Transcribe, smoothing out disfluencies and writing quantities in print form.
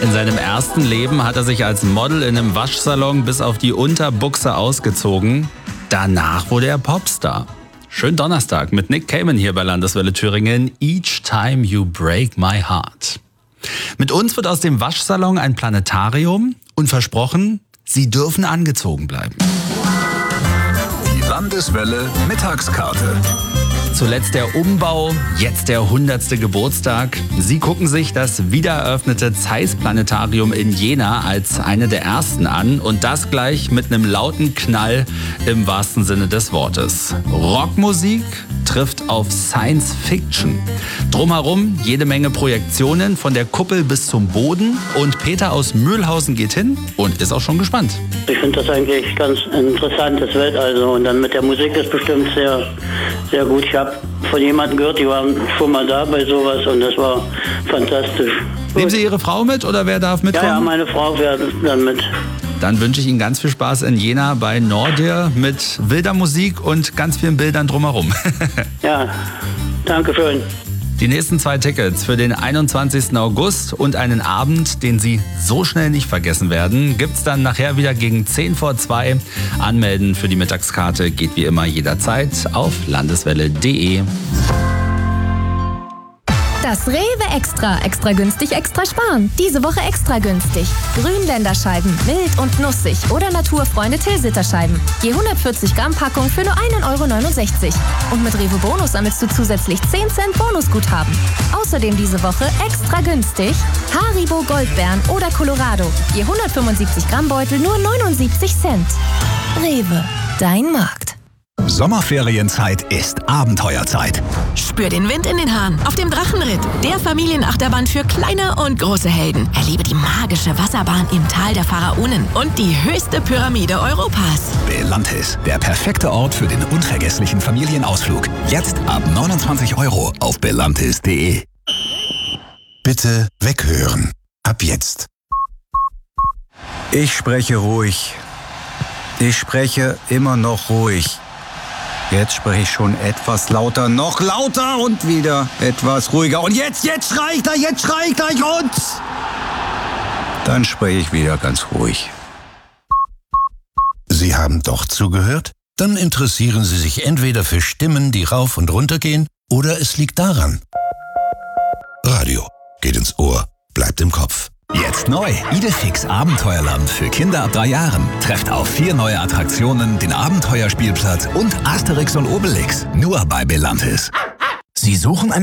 In seinem ersten Leben hat er sich als Model in einem Waschsalon bis auf die Unterbuchse ausgezogen. Danach wurde er Popstar. Schönen Donnerstag mit Nick Cayman hier bei Landeswelle Thüringen. Each time you break my heart. Mit uns wird aus dem Waschsalon ein Planetarium und versprochen, Sie dürfen angezogen bleiben. Die Landeswelle Mittagskarte. Zuletzt der Umbau, jetzt der 100. Geburtstag. Sie gucken sich das wiedereröffnete Zeiss-Planetarium in Jena als eine der ersten an und das gleich mit einem lauten Knall im wahrsten Sinne des Wortes. Rockmusik trifft auf Science Fiction. Drumherum jede Menge Projektionen von der Kuppel bis zum Boden und Peter aus Mühlhausen geht hin und ist auch schon gespannt. Ich finde das eigentlich ganz interessantes Weltall und dann mit der Musik ist bestimmt sehr, sehr gut. Ich habe von jemandem gehört, die waren schon mal da bei sowas und das war fantastisch. Nehmen Sie Ihre Frau mit oder wer darf mitkommen? Ja, meine Frau fährt dann mit. Dann wünsche ich Ihnen ganz viel Spaß in Jena bei Nordir mit wilder Musik und ganz vielen Bildern drumherum. Ja, danke schön. Die nächsten 2 Tickets für den 21. August und einen Abend, den Sie so schnell nicht vergessen werden, gibt's dann nachher wieder gegen 1:10 Anmelden für die Mittagskarte geht wie immer jederzeit auf landeswelle.de. Das Rewe Extra. Extra günstig, extra sparen. Diese Woche extra günstig. Grünländerscheiben, mild und nussig oder Naturfreunde Tilsiterscheiben. Je 140 Gramm Packung für nur 1,69 €. Und mit Rewe Bonus sammelst du zusätzlich 10 Cent Bonusguthaben. Außerdem diese Woche extra günstig Haribo Goldbeeren oder Colorado. Je 175 Gramm Beutel nur 79 Cent. Rewe, dein Markt. Sommerferienzeit ist Abenteuerzeit. Spür den Wind in den Haaren auf dem Drachenritt. Der Familienachterbahn für kleine und große Helden. Erlebe die magische Wasserbahn im Tal der Pharaonen und die höchste Pyramide Europas. Belantis, der perfekte Ort für den unvergesslichen Familienausflug. Jetzt ab 29 € auf belantis.de. Bitte weghören. Ab jetzt. Ich spreche ruhig. Ich spreche immer noch ruhig. Jetzt spreche ich schon etwas lauter, noch lauter und wieder etwas ruhiger. Und jetzt schrei ich gleich und dann spreche ich wieder ganz ruhig. Sie haben doch zugehört? Dann interessieren Sie sich entweder für Stimmen, die rauf und runter gehen, oder es liegt daran. Radio geht ins Ohr, bleibt im Kopf. Jetzt neu, Idefix Abenteuerland für Kinder ab 3 Jahren. Trefft auf 4 neue Attraktionen, den Abenteuerspielplatz und Asterix und Obelix. Nur bei Belantis. Sie suchen ein